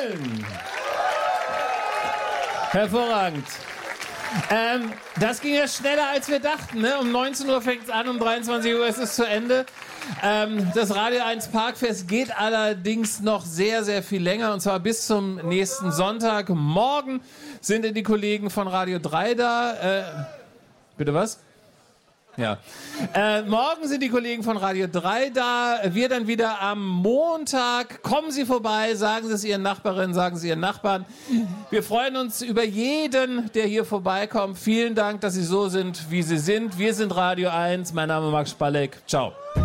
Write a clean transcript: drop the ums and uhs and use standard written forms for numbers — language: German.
Köln. Hervorragend. Das ging ja schneller, als wir dachten. Ne? Um 19 Uhr fängt es an, um 23 Uhr ist es zu Ende. Das Radio 1 Parkfest geht allerdings noch sehr, sehr viel länger, und zwar bis zum nächsten Sonntag. Morgen sind die Kollegen von Radio 3 da. Bitte was? Ja. Morgen sind die Kollegen von Radio 3 da. Wir dann wieder am Montag. Kommen Sie vorbei, sagen Sie es Ihren Nachbarinnen, sagen Sie Ihren Nachbarn. Wir freuen uns über jeden, der hier vorbeikommt. Vielen Dank, dass Sie so sind, wie Sie sind. Wir sind Radio 1. Mein Name ist Max Spalleck. Ciao.